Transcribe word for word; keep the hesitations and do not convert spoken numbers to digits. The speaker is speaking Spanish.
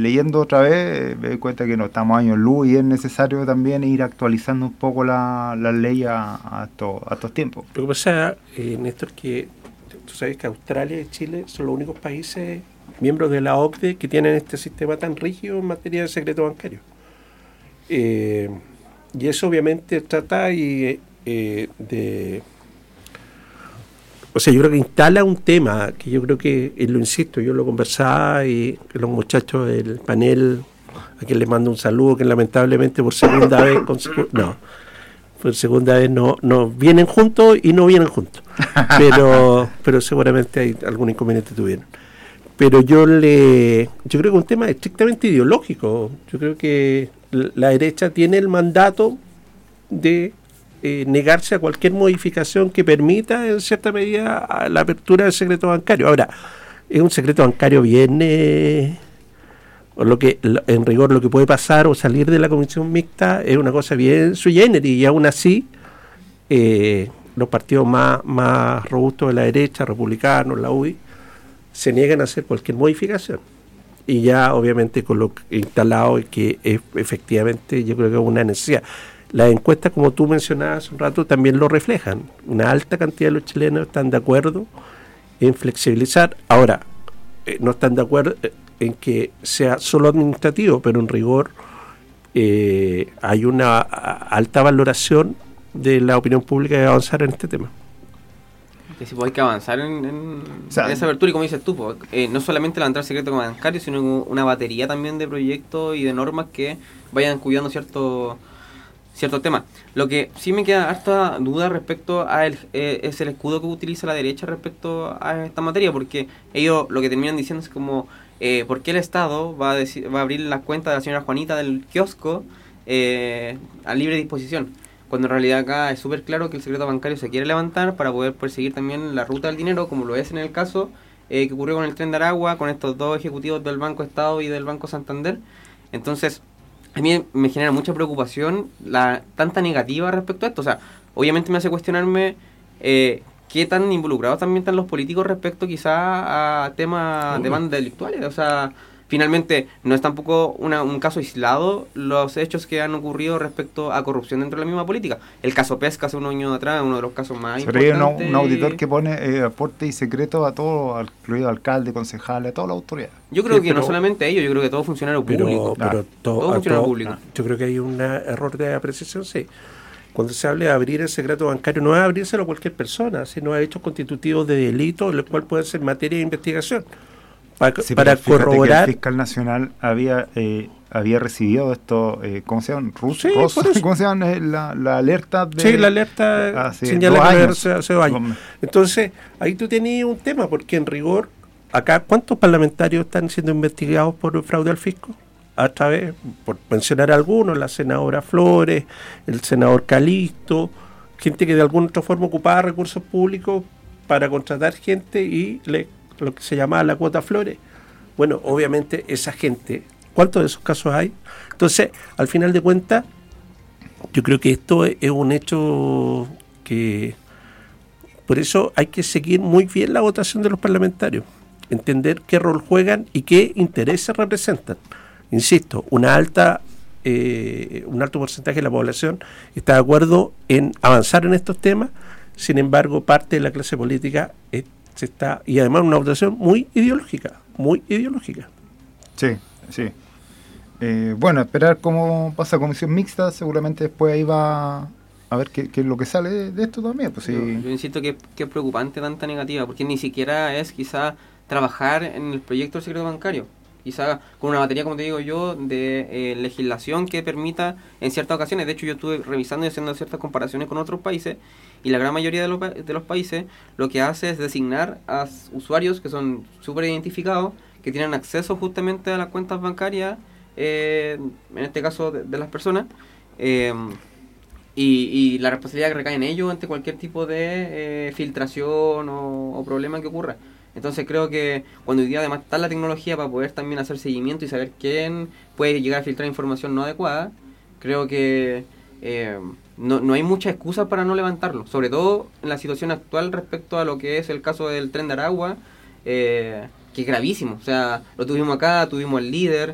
leyendo otra vez eh, me doy cuenta que no estamos años luz y es necesario también ir actualizando un poco la, la ley a, a, estos, a estos tiempos. Lo que pasa, eh, Néstor, que tú sabes que Australia y Chile son los únicos países miembros de la O C D E que tienen este sistema tan rígido en materia de secreto bancario. Eh, y eso obviamente trata y, eh, de... O sea, yo creo que instala un tema que yo creo que, y lo insisto, yo lo conversaba y los muchachos del panel, a quien les mando un saludo, que lamentablemente por segunda vez, consecu- no, por segunda vez no, no vienen juntos y no vienen juntos, pero pero seguramente hay algún inconveniente tuvieron. Pero yo le, yo creo que es un tema estrictamente ideológico. Yo creo que la derecha tiene el mandato de Eh, negarse a cualquier modificación que permita en cierta medida la apertura del secreto bancario. Ahora, es un secreto bancario bien eh, lo que en rigor lo que puede pasar o salir de la comisión mixta es una cosa bien sui generis, y aún así eh, los partidos más, más robustos de la derecha, republicanos, la U D I, se niegan a hacer cualquier modificación. Y ya obviamente con lo instalado que es, efectivamente yo creo que es una necesidad. Las encuestas, como tú mencionabas hace un rato, también lo reflejan. Una alta cantidad de los chilenos están de acuerdo en flexibilizar. Ahora, eh, no están de acuerdo en que sea solo administrativo, pero en rigor eh, hay una alta valoración de la opinión pública de avanzar en este tema. Que si pues hay que avanzar en, en, o sea, en esa apertura, y como dices tú, pues, eh, no solamente levantar el secreto bancario, sino una batería también de proyectos y de normas que vayan cuidando ciertos ciertos temas. Lo que sí me queda harta duda respecto a el, eh, es el escudo que utiliza la derecha respecto a esta materia, porque ellos lo que terminan diciendo es como eh, ¿por qué el Estado va a, decir, va a abrir la cuenta de la señora Juanita del kiosco eh, a libre disposición? Cuando en realidad acá es súper claro que el secreto bancario se quiere levantar para poder perseguir también la ruta del dinero, como lo es en el caso eh, que ocurrió con el Tren de Aragua, con estos dos ejecutivos del Banco Estado y del Banco Santander. Entonces, a mí me genera mucha preocupación la tanta negativa respecto a esto. O sea, obviamente me hace cuestionarme eh, qué tan involucrados también están los políticos respecto quizá a temas uh. de bandas delictuales. O sea, finalmente no es tampoco una, un caso aislado los hechos que han ocurrido respecto a corrupción dentro de la misma política. El caso Pesca hace unos años atrás, uno de los casos más Pero importantes. Hay un, un auditor que pone eh, aporte y secreto a todos, incluido alcalde, concejales, a todas las autoridades. Yo creo sí, que pero, no solamente ellos, yo creo que todo funcionario público. Pero, pero ah, to, todo funcionario to, público. Yo creo que hay un error de apreciación, sí. Cuando se habla de abrir el secreto bancario, no es abrírselo a cualquier persona, sino a hechos constitutivos de delito, el cual puede ser materia de investigación. Para, sí, para corroborar. Que el fiscal nacional había eh, había recibido esto, eh, ¿cómo se llaman? Rus, sí, Ros, ¿cómo se llaman? Eh, la, la alerta de. Sí, la alerta señala que hace, hace dos años. Entonces, ahí tú tenías un tema, porque en rigor, acá, ¿cuántos parlamentarios están siendo investigados por fraude al fisco? A través, por mencionar algunos, la senadora Flores, el senador Calixto, gente que de alguna otra forma ocupaba recursos públicos para contratar gente y le lo que se llamaba la cuota Flores. Bueno, obviamente esa gente, ¿cuántos de esos casos hay? Entonces, al final de cuentas, yo creo que esto es, es un hecho que, por eso hay que seguir muy bien la votación de los parlamentarios, entender qué rol juegan y qué intereses representan. Insisto, una alta eh, un alto porcentaje de la población está de acuerdo en avanzar en estos temas, sin embargo, parte de la clase política es se está, y además una votación muy ideológica, muy ideológica. Sí, sí. Eh, bueno, esperar cómo pasa comisión mixta, seguramente después ahí va a ver qué, qué es lo que sale de, de esto también. Pues, sí. yo, yo insisto que, que es preocupante tanta negativa, porque ni siquiera es quizá trabajar en el proyecto del secreto bancario, quizá con una batería, como te digo yo, de eh, legislación que permita en ciertas ocasiones. De hecho, yo estuve revisando y haciendo ciertas comparaciones con otros países, y la gran mayoría de los, de los países lo que hace es designar a usuarios que son súper identificados, que tienen acceso justamente a las cuentas bancarias, eh, en este caso de, de las personas, eh, y, y la responsabilidad que recae en ellos ante cualquier tipo de eh, filtración o, o problema que ocurra. Entonces creo que cuando hoy día además está la tecnología para poder también hacer seguimiento y saber quién puede llegar a filtrar información no adecuada, creo que eh, no, no hay mucha excusa para no levantarlo, sobre todo en la situación actual respecto a lo que es el caso del Tren de Aragua, eh, que es gravísimo. O sea, lo tuvimos acá, tuvimos el líder,